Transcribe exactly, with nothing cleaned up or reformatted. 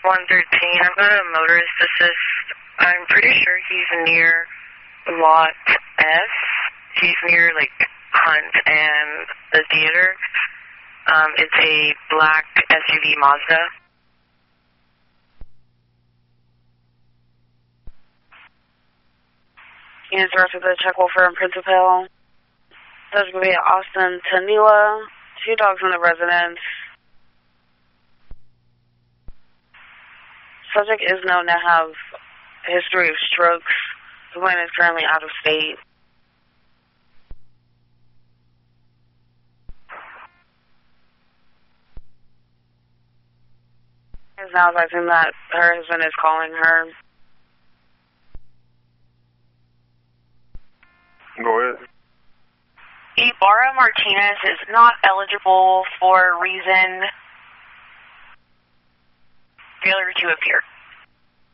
one thirteen, I'm a motorist assist. I'm pretty sure he's near lot S. He's near, like, Hunt and the theater. Um, it's a black S U V Mazda. Units arrested the check welfare in Principal. There's going to be Austin Tanila, two dogs in the residence. Subject is known to have a history of strokes. The woman is currently out of state. Is now advising that her husband is calling her. Go ahead. Ibarra Martinez is not eligible for reason failure to appear.